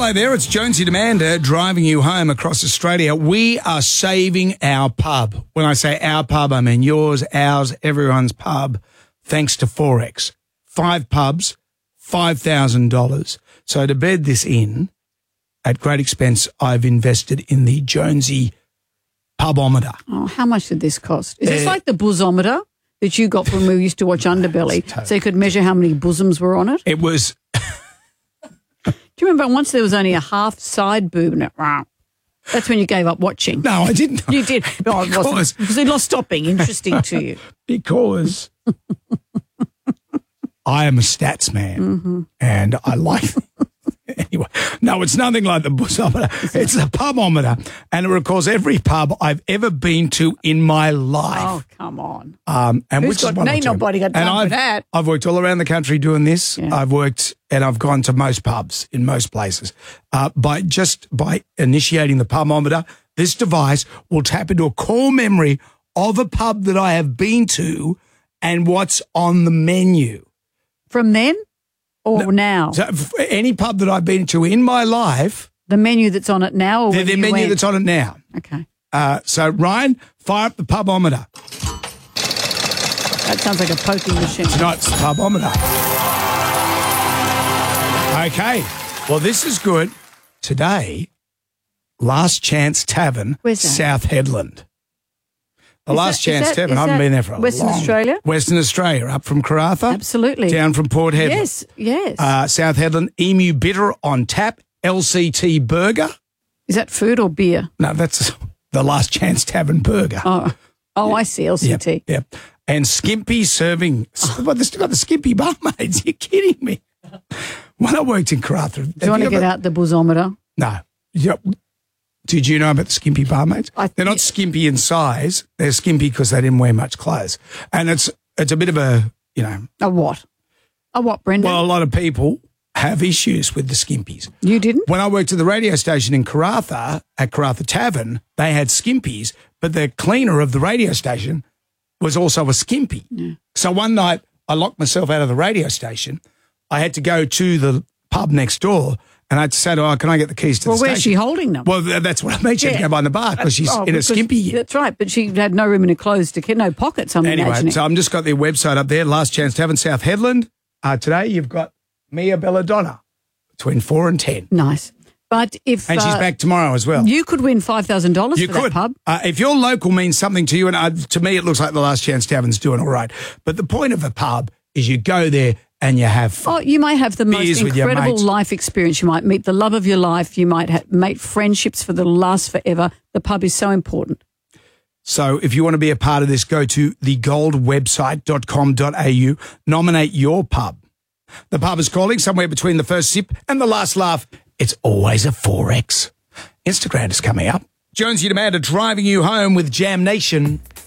Hello there, it's Jonesy Demander driving you home across Australia. We are saving our pub. When I say our pub, I mean yours, ours, everyone's pub, thanks to Forex. 5 pubs, $5,000. So to bed this in, at great expense, I've invested in the Jonesy Pubometer. Oh, how much did this cost? Is this like the boozometer that you got when we used to watch Underbelly, so you could measure how many bosoms were on it? It was... Do you remember once there was only a half side boob in it? That's when you gave up watching. No, I didn't. You did. No, it wasn't. Because it lost stopping. Interesting to you. Because I am a stats man and I like... Anyway, no, it's nothing like the boozometer. It's the pubometer, and it records every pub I've ever been to in my life. Oh, come on. And Ain't nobody got time for that. I've worked all around the country doing this. Yeah. I've worked and I've gone to most pubs in most places. By initiating the pubometer, this device will tap into a core memory of a pub that I have been to and what's on the menu. From then? Or now? So any pub that I've been to in my life. The menu that's on it now? Or the menu that's on it now. Okay. So, Ryan, fire up the pubometer. That sounds like a poking machine. Tonight's the pubometer. Okay. Well, this is good. Today, Last Chance Tavern, Where's that? South Headland. The Last Chance Tavern. I haven't been there for a Western long Australia? Western Australia, up from Karratha. Absolutely. Down from Port Hedland. Yes. South Headland, Emu Bitter on tap, LCT Burger. Is that food or beer? No, that's the Last Chance Tavern Burger. Oh, I see, LCT. Yep. And Skimpy serving. But they've still got the Skimpy barmaids. You're kidding me. When I worked in Karratha. Do you want to get out the boozometer? No. Did you know about the skimpy barmaids? They're not skimpy in size. They're skimpy because they didn't wear much clothes. And it's a bit of a, A what? A what, Brendan? Well, a lot of people have issues with the skimpies. You didn't? When I worked at the radio station in Karratha, at Karratha Tavern, they had skimpies, but the cleaner of the radio station was also a skimpy. Yeah. So one night I locked myself out of the radio station. I had to go to the pub next door. And I had to say to her, can I get the keys to the station? Well, where's she holding them? Well, that's what I mean. She had to go behind the bar because she's in a skimpy gear. That's right, but she had no room in her clothes to get no pockets, I'm imagining. So I've just got their website up there, Last Chance Tavern, South Headland. Today you've got Mia Belladonna between 4 and 10. Nice. But if... And she's back tomorrow as well. You could win $5,000 for that pub. If your local means something to you, and to me it looks like the Last Chance Tavern's doing all right, but the point of a pub is you go there and you have fun. Oh, you might have the most incredible life experience. You might meet the love of your life. You might make friendships that will last forever. The pub is so important. So if you want to be a part of this, go to thegoldwebsite.com.au, nominate your pub. The pub is calling somewhere between the first sip and the last laugh. It's always a Forex. Instagram is coming up. Jonesy Demander driving you home with Jam Nation.